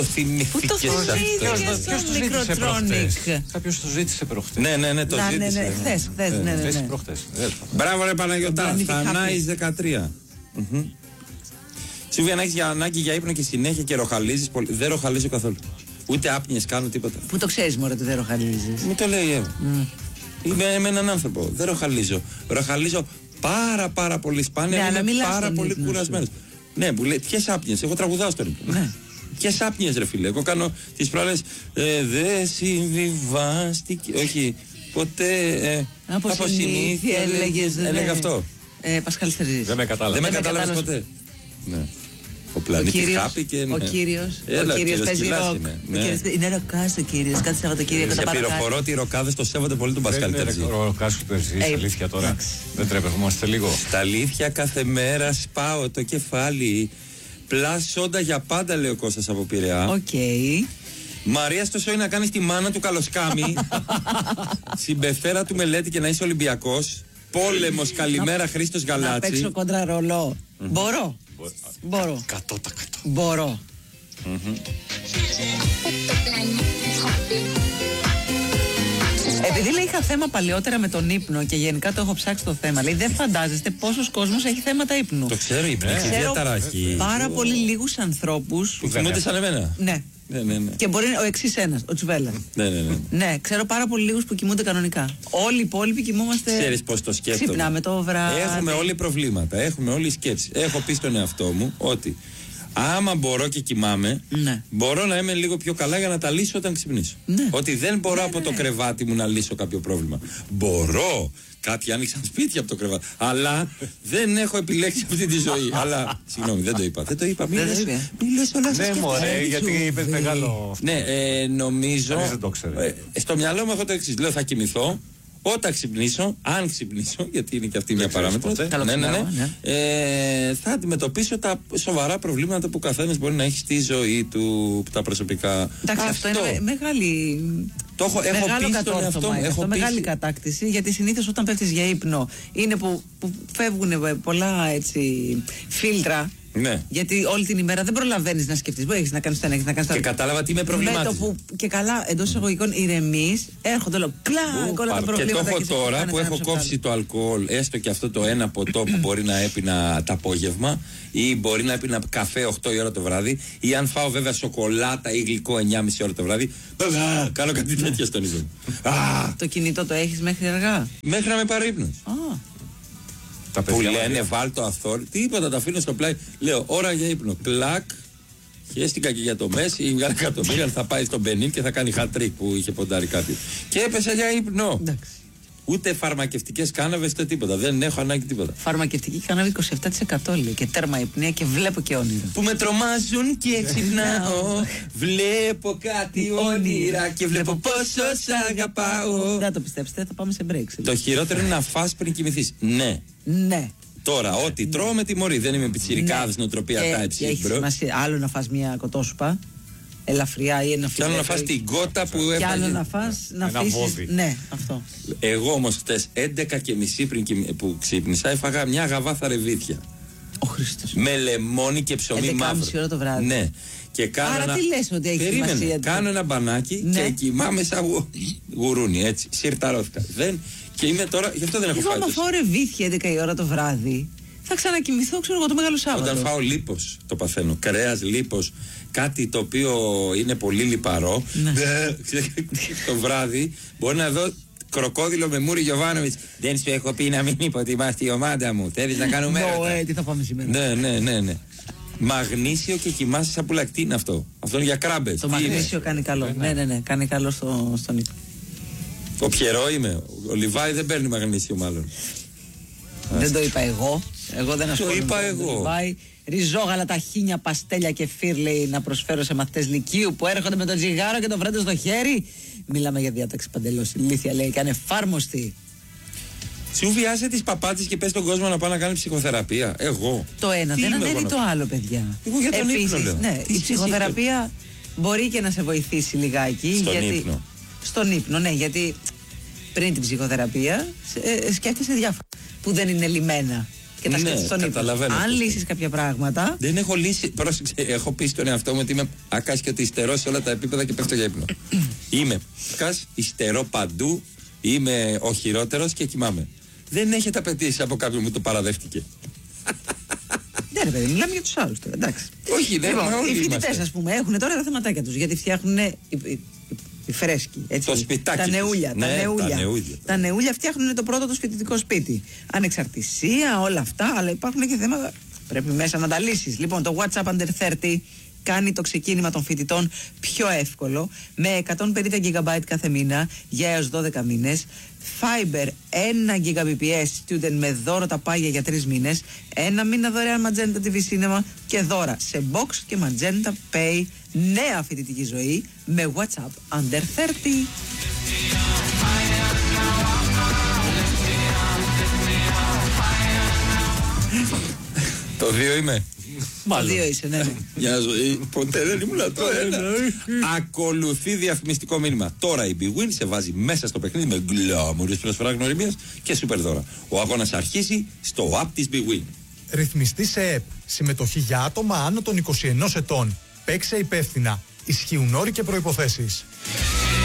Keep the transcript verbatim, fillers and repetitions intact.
θυμηθήκες αυτό? Ποιος το ζήτησε προχτές? Κάποιος το ζήτησε προχτές. Ναι, ναι, ναι, το Να, ζήτησε. ναι, ναι, χθες, χθες, ναι, ναι, ναι. προχτές. Μπράβο ρε Παναγιωτά, Brownie Θανάης Happy. δεκατρία. Σίλβια, αν έχεις για ανάγκη για ύπνο και συνέχεια και ροχαλίζεις πολύ. Δεν ροχαλίζω καθόλου. Ούτε άπνιες κάνω τίποτα. Πού το ξέρεις μωρέ ότι δεν ροχαλίζεις? Μου το λέει η Εύα. Είμαι με έναν άνθρωπο. Δεν ροχαλίζω. Ροχαλίζω πάρα πάρα πολύ σπάνια. Ναι, αλλά είμαι μιλάς πάρα στον πολύ ύπνο σου. κουρασμένος. Ναι, που λέει, ποιες άπνιες. Εγώ τραγουδάω στον ύπνο. Ναι. Ποιες άπνιες ρε φίλε. Εγώ κάνω τις προάλλες ε, δεν συμβιβάστηκε. Όχι, ποτέ. Ε, Από συνήθεια έλεγες. Έλεγα αυτό. Ε, Πασχάλης Τερζής. Δεν με κατάλαβα. Δεν με με κατάλαβες κατάλαβες. ποτέ. Ναι. Ο πλανήτης χάπη και. Ο ναι. κύριος. Έλα, Ο κύριος παίζει Κιλάς ροκ. είναι. Ο Ναι. κύριος- Είναι ροκάς ο κύριος. Κάθε Σαββατοκύριακο τα Σε παρακάτω. πληροφορώ ότι οι ροκάδες το σέβονται πολύ τον Πασχάλη Δεν Τερζή. είναι ο Κάσου Τερζής, Ε, αλήθεια τώρα. εντάξει. Δεν τρέπευόμαστε λίγο. Στα αλήθεια κάθε μέρα σπάω το κεφάλι. Πλάσσοντα για πάντα, λέει ο Κώστας από Πειραιά. Οκ. Μαρία, στο σόι να κάνεις τη μάνα του καλοσκάμι. Συμπεφέρα του μελέτη και να είσαι Ολυμπιακός. Πόλεμος, καλημέρα, Χρήστος Να παίξω Γαλάτσι. κόντρα ρολό. Μπορώ. Μπορώ. εκατό τοις εκατό. Μπορώ. Επειδή λέει είχα θέμα παλαιότερα με τον ύπνο και γενικά το έχω ψάξει το θέμα, λέει δεν φαντάζεστε πόσος κόσμος έχει θέματα ύπνου. Το ξέρω, η πνευματική Ξέρω διαταραχή. πάρα πολύ λίγους ανθρώπους. Που θυμούνται σαν εμένα. Ναι. Ναι, ναι, ναι. Και μπορεί ο εξής ένας, ο Τσουβέλλας. Ναι, ναι, ναι. Ναι, ξέρω πάρα πολύ λίγους που κοιμούνται κανονικά. Όλοι οι υπόλοιποι κοιμούμαστε. Ξέρεις πώς το σκέφτομαι. Ξυπνάμε το βράδυ. Έχουμε όλοι προβλήματα. Έχουμε όλοι σκέψεις. Έχω πει στον εαυτό μου ότι άμα μπορώ και κοιμάμαι, Ναι. μπορώ να είμαι λίγο πιο καλά για να τα λύσω όταν ξυπνήσω. Ναι. Ότι δεν μπορώ Ναι, από ναι, το ναι. κρεβάτι μου να λύσω κάποιο πρόβλημα. Μπορώ. Κάποιοι άνοιξαν σπίτια από το κρεβάτι. Αλλά δεν έχω επιλέξει αυτή τη ζωή. Αλλά. Συγγνώμη, δεν το είπα. Δεν το είπα. Μην Δεν το λες- είπε. μην λες όλα σας Ναι, και μωρέ, αυτά. γιατί είπες μεγάλο. Ναι, ε, νομίζω. Κανείς δεν το ξέρει. ε, στο μυαλό μου έχω το εξής. Λέω θα κοιμηθώ. Όταν ξυπνήσω, αν ξυπνήσω, γιατί είναι και αυτή μια ξέρεις παράμετρο. ποτέ. Καλό Ναι, ναι, ξυπνάω, ναι. Ε, θα αντιμετωπίσω τα σοβαρά προβλήματα που καθένας μπορεί να έχει στη ζωή του, τα προσωπικά. Εντάξει, αυτό, είναι με- μεγάλη. Το έχω, έχω μεγάλο πει στον εαυτό κατόρθωμα. μου. είναι Έχω αυτό, πει- μεγάλη κατάκτηση. Γιατί συνήθως όταν πέφτεις για ύπνο είναι που, που φεύγουν πολλά έτσι, φίλτρα. Ναι. Γιατί όλη την ημέρα δεν προλαβαίνεις να σκεφτείς. Μπορεί έχεις να κάνεις το ένα, έχεις να κάνεις το Και άλλο. κατάλαβα τι με Με το προβλημάτιζε. που και καλά εντός εισαγωγικών ηρεμείς, έρχονται όλο κλακ όλα τα Και το προβλήματα. έχω σε τώρα πάνε που σε ένα έχω ψωφάδι. κόψει το αλκοόλ, έστω και αυτό το ένα ποτό που μπορεί να έπινα το απόγευμα, ή μπορεί να έπινα καφέ οκτώ η ώρα το βράδυ, ή αν φάω βέβαια σοκολάτα ή γλυκό εννιά και μισή ώρα το βράδυ, α, κάνω κάτι τέτοιο στον ύπνο. Α, Το κινητό το έχεις μέχρι αργά. μέχρι να με πάρει ύπνος. Α, Τα Που παιδιά λένε μας- βάλ το αθόρυ, τίποτα, τα αφήνω στο πλάι. Λέω ώρα για ύπνο. Κλακ. Χαίστηκα και για το Μέση, ή βγάλε εκατομμύρια, θα πάει στον Μπενίν και θα κάνει χατρίκ που είχε ποντάρει κάτι. Και έπεσα για ύπνο. εντάξει. Ούτε φαρμακευτικές κάναβες, ούτε τίποτα. Δεν έχω ανάγκη τίποτα. Φαρμακευτική κάναβη είκοσι επτά τοις εκατό λέει και τέρμα υπνία και βλέπω και όνειρα. Που με τρομάζουν και ξυπνάω. Βλέπω κάτι όνειρα και βλέπω πόσο σ' αγαπάω. Δεν θα το πιστέψετε, θα πάμε σε break. Το χειρότερο είναι να φας πριν κοιμηθείς. Ναι. Ναι. Τώρα, ό,τι τρώω με τιμωρεί. Δεν είμαι πιτσιρικάδης νοοτροπία Και- type και έχει shit, bro. σημασία άλλο να φας μια κοτόσουπα ελαφριά ή ένα Κι άλλο να φας την κότα που Και άλλο έφαγε. να φας να Ένα αφήσεις. βόδι. Ναι, αυτό. Εγώ όμως χτες έντεκα και μισή πριν κοιμη- που ξύπνησα έφαγα μια γαβάθα ρεβίθια. Ο Χριστός. Με λεμόνι και ψωμί έντεκα και μισή μαύρο. ώρα το βράδυ. Ναι. Και κάνω Άρα ένα... τι λες ότι έχει Περίμενε. σημασία? Κάνω ένα μπανάκι Ναι. και κοιμάμαι σαν γου... γουρούνι, έτσι. Σιρταρώθηκα. Δεν... Και είμαι τώρα, γι' αυτό δεν έχω Εγώ φάει. άμα τόσο. φάω ρεβίθια έντεκα η ώρα το βράδυ θα ξανακοιμηθώ, ξέρω εγώ, το Μεγάλο Σάββατο. Όταν φάω λίπος το παθαίνω. Κρέας, λίπος, κάτι το οποίο είναι πολύ λιπαρό. Ναι. Το βράδυ μπορεί να δω κροκόδιλο με Μούρι Γιωβάνοβιτς. Δεν σου έχω πει να μην υποτιμάς τη ομάδα μου. Θέλεις να κάνουμε Νο, έρωτα. ε, τι θα πάμε σήμερα. Ναι, ναι, ναι, ναι. Μαγνήσιο και κοιμάσαι σαν πουλάκι. Τι είναι αυτό? Αυτό είναι για κράμπες. Το Τι είναι? μαγνήσιο κάνει καλό. Ναι, ναι, ναι, κάνει καλό στο, στον ύπνο. Ο Πιερό είμαι. Ο Λιβάη δεν παίρνει μαγνήσιο μάλλον. Δεν το είπα εγώ. Εγώ δεν ασχολούμαι. είπα με το εγώ. Λιβάη. Ριζόγαλα, ταχίνια, παστέλια και φύρλεϊ να προσφέρω σε μαθητές λυκείου που έρχονται με το τζιγάρο και το βρέντε στο χέρι. Μιλάμε για διάταξη παντελώς ηλίθια, λέει, και ανεφάρμοστη. Σου βιάζε τις παπάτσες και πες τον κόσμο να πάει να κάνει ψυχοθεραπεία. Εγώ. Το ένα Τι δεν είμαι ανέρει εγώ το να- άλλο, παιδιά. Εγώ για τον ύπνο λέω. Ναι, Τι η σχέση ψυχοθεραπεία μπορεί και να σε βοηθήσει λιγάκι. Στον γιατί... ύπνο. Στον ύπνο, ναι, γιατί πριν την ψυχοθεραπεία ε, ε, σκέφτεσαι διάφορα που δεν είναι λιμένα. και τα Ναι, σκέφτεσαι στον ύπνο. καταλαβαίνω Αν αυτό. λύσεις κάποια πράγματα. Δεν έχω λύσει. Πρόσεξε, έχω πει στον εαυτό μου ότι είμαι άκας και ότι υστερώ σε όλα τα επίπεδα και πέφτω για ύπνο. Είμαι άκας, υστερώ παντού, είμαι ο χειρότερος και κοιμάμαι. Δεν έχετε απαιτήσει από κάποιον που το παραδέχτηκε. Ναι, ρε παιδί, μιλάμε για τους άλλους τώρα. Εντάξει. Όχι, δεν Λοιπόν, όλοι οι φοιτητές, είμαστε. ας πούμε, έχουν τώρα τα θεματάκια τους γιατί φτιάχνουν οι, οι, οι, οι φρέσκοι. Έτσι, Το σπιτάκι τα τους. νεούλια. Ναι, τα, νεούλια. τα νεούλια. Τα νεούλια φτιάχνουν το πρώτο του φοιτητικό σπίτι. Ανεξαρτησία, όλα αυτά, αλλά υπάρχουν και θέματα. Πρέπει μέσα να τα λύσεις. Λοιπόν, το WhatsApp Under τριάντα κάνει το ξεκίνημα των φοιτητών πιο εύκολο με εκατόν πενήντα τζι μπι κάθε μήνα για έως δώδεκα μήνες, Fiber ένα Gbps student με δώρο τα πάγια για τρεις μήνες, ένα μήνα δωρεάν Magenta τι βι Cinema και δώρα σε Box και Magenta Pay. Νέα φοιτητική ζωή με WhatsApp Under τριάντα. Το δύο είμαι. Το δύο είσαι, ναι, ναι. Μια ζωή. Ποτέ δεν ήμουν το ένα. Ακολουθεί διαφημιστικό μήνυμα. Τώρα η Big Win σε βάζει μέσα στο παιχνίδι με γκλάμουρες προσφορά γνωριμίας και σούπερ δώρα. Ο αγώνας αρχίζει στο app της Big Win. Ρυθμιστή σε ΕΠ. Συμμετοχή για άτομα άνω των είκοσι ενός ετών. Παίξε υπεύθυνα. Ισχύουν όροι και προϋποθέσεις.